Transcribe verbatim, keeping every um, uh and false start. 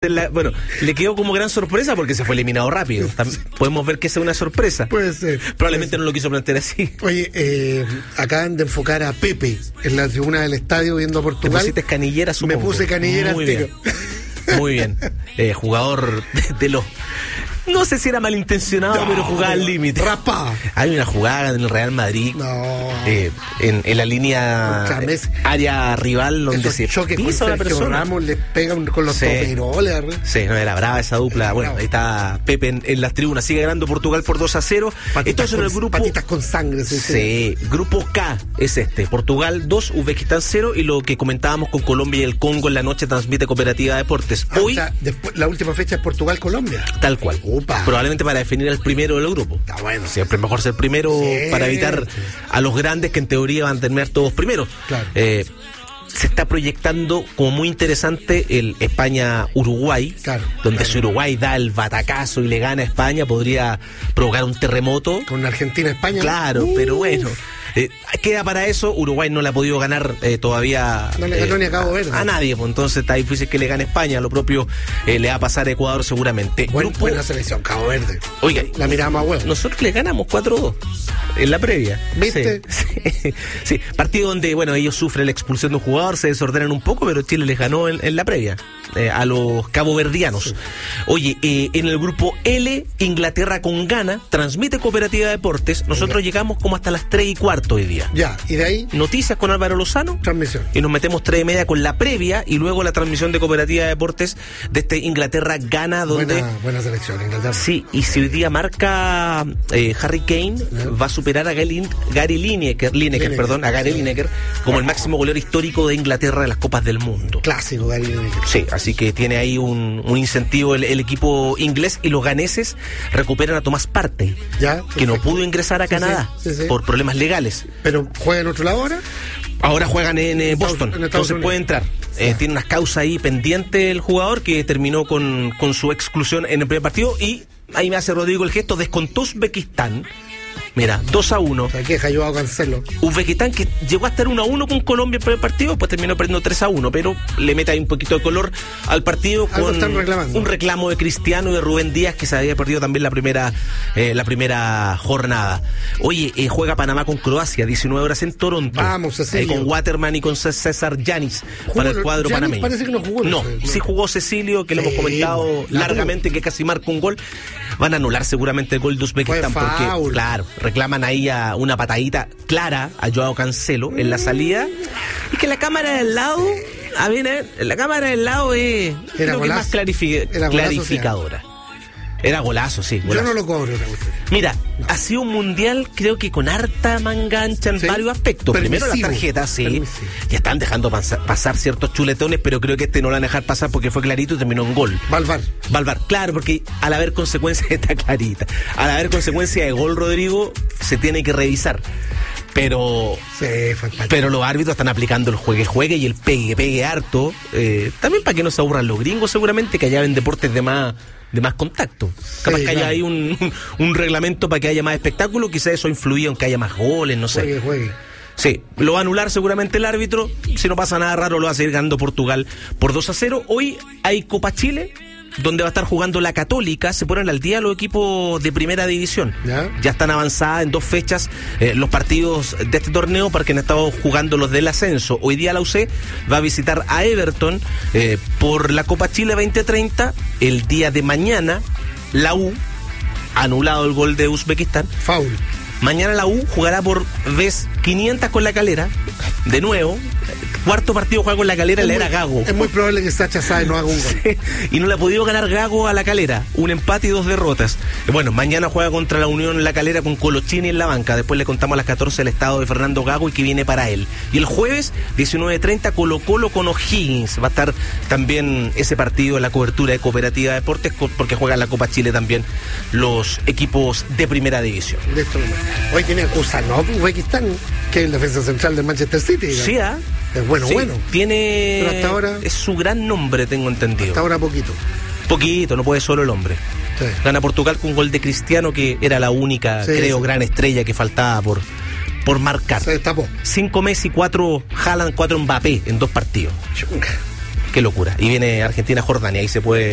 La, bueno, le quedó como gran sorpresa porque se fue eliminado rápido. También podemos ver que esa es una sorpresa. Puede ser. Probablemente puede ser. no lo quiso plantear así. Oye, eh, acaban de enfocar a Pepe en la tribuna del estadio viendo a Portugal. Te pusiste canillera, supongo. Me puse canillera Muy al tiro. bien. Muy bien. Eh, jugador de, de los... No sé si era malintencionado, no, pero jugaba al límite. Rapa. Hay una jugada en el Real Madrid. No. Eh, en, en la línea eh, área rival donde esos se choques pisa con una persona. Ramos les pegan con los sí. toperoles. Sí, no, era brava esa dupla. Era bueno, bravo. Ahí está Pepe en, en las tribunas. Sigue ganando Portugal por dos a cero. Patitas Esto es en el con, grupo. Patitas con sangre. Sí, sí. Grupo K es este. Portugal dos, Uzbekistán cero. Y lo que comentábamos con Colombia y el Congo en la noche transmite Cooperativa Deportes. Ah, Hoy. o sea, después, la última fecha es Portugal-Colombia. Tal cual. Upa. Probablemente para definir el primero del grupo. Está bueno. Siempre es mejor ser primero sí, para evitar sí. a los grandes que en teoría van a terminar todos primeros. Claro. Eh, se está proyectando como muy interesante el España-Uruguay, claro, donde claro. si Uruguay da el batacazo y le gana a España, podría provocar un terremoto. Con Argentina-España. Claro, uh. pero bueno. Eh, queda para eso, Uruguay no le ha podido ganar eh, todavía no le ganó eh, ni a Cabo Verde a, a nadie, pues entonces está difícil que le gane España, lo propio eh, le va a pasar a Ecuador seguramente. Buen, Grupo... Buena selección, Cabo Verde. Oiga, la miramos a huevo. Nosotros le ganamos cuatro dos en la previa. ¿Viste? Sí, sí, sí, partido donde, bueno, ellos sufren la expulsión de un jugador, se desordenan un poco, pero Chile les ganó en, en la previa eh, a los caboverdianos. Sí. Oye, eh, en el grupo L, Inglaterra con Ghana, transmite Cooperativa Deportes. Nosotros ya. llegamos como hasta las tres y cuarto hoy día. Ya, y de ahí noticias con Álvaro Lozano, transmisión, y nos metemos tres y media con la previa y luego la transmisión de Cooperativa Deportes de este Inglaterra Ghana, donde buena, buena selección Inglaterra. Sí, y si hoy día marca eh, Harry Kane, ¿eh? va a superar a Gary, Gary Lineker, Lineker, Lineker, perdón, a Gary sí. Lineker como el máximo goleador histórico de Inglaterra de las Copas del Mundo. Clásico Gary Lineker. Sí, así que tiene ahí un, un incentivo el, el equipo inglés, y los ganeses recuperan a Tomás Partey, ya, que no pudo ingresar a Canadá sí, sí, sí, sí. por problemas legales. Pero juega en otro lado ahora. Ahora juegan en eh, Boston, en entonces Unidos. puede entrar. Eh, tiene unas causas ahí pendientes el jugador, que terminó con, con su exclusión en el primer partido, y ahí me hace Rodrigo el gesto, descontó Uzbekistán. Mira, dos a uno. O sea, queja Joao Cancelo. Uzbekistán, que llegó a estar uno a uno con Colombia en el primer partido, pues terminó perdiendo tres a uno, pero le mete ahí un poquito de color al partido con un reclamo de Cristiano y de Rubén Díaz, que se había perdido también la primera eh, la primera jornada. Oye, eh, juega Panamá con Croacia, diecinueve horas en Toronto. Vamos, Cecilio. Eh, con Waterman y con César Yanis para el cuadro Giannis panameño. Parece que no jugó. No, no, sí jugó Cecilio, que sí, lo hemos comentado largamente, que casi marca un gol. Van a anular seguramente el gol de Uzbekistán porque, claro, reclaman ahí a una patadita clara a Joao Cancelo en la salida, y que la cámara del lado, a ver, la cámara del lado es creo que más clarific- clarificadora. Era golazo, sí. Golazo. Yo no lo cobro. Mira, no. ha sido un mundial, creo que con harta mangancha en ¿sí? varios aspectos. Permisivo. Primero las tarjetas, sí. Permisivo. Ya están dejando pasar, pasar ciertos chuletones, pero creo que este no lo van a dejar pasar porque fue clarito y terminó en gol. Valvar. Valvar, claro, porque al haber consecuencias está clarita. Al haber consecuencia de gol, Rodrigo, se tiene que revisar. Pero sí, pero los árbitros están aplicando el juegue juegue y el pegue pegue harto, eh, también para que no se aburran los gringos, seguramente, que allá ven deportes de más de más contacto. Capaz sí, que haya claro. ahí un, un, un reglamento para que haya más espectáculo, quizás eso ha influido en que haya más goles, no sé. Juegue, juegue. Sí, lo va a anular seguramente el árbitro. Si no pasa nada raro, lo va a seguir ganando Portugal por dos a cero. Hoy hay Copa Chile, donde va a estar jugando la Católica. Se ponen al día los equipos de primera división. Ya, ya están avanzadas en dos fechas eh, los partidos de este torneo, porque han estado jugando los del ascenso. Hoy día la U C va a visitar a Everton eh, por la Copa Chile veinte treinta. El día de mañana la U ha anulado el gol de Uzbekistán. Foul. Mañana la U jugará por vez quinientas con la Calera, de nuevo. Cuarto partido juega con la Calera, es la muy, era Gago. Es muy probable que Sacha Sáez no haga un gol. Sí, y no le ha podido ganar Gago a la Calera. Un empate y dos derrotas. Bueno, mañana juega contra la Unión La Calera con Colochini en la banca. Después le contamos a las catorce el estado de Fernando Gago y que viene para él. Y el jueves, diecinueve treinta, Colo Colo con O'Higgins. Va a estar también ese partido en la cobertura de Cooperativa Deportes, porque juega en la Copa Chile también los equipos de primera división. De esto, hoy tiene Kusanov, Uzbekistán, que es el defensa central del Manchester City. ¿no? Sí, ¿ah? Es bueno, sí, bueno. Tiene. Pero hasta ahora. Es su gran nombre, tengo entendido. Hasta ahora poquito. Poquito, no puede solo el hombre. Sí. Gana Portugal con un gol de Cristiano, que era la única, sí, creo, sí. gran estrella que faltaba por, por marcar. Se destapó. Cinco Messi, cuatro Haaland, cuatro Mbappé en dos partidos. Chunga. Qué locura. Y viene Argentina-Jordania, ahí se puede.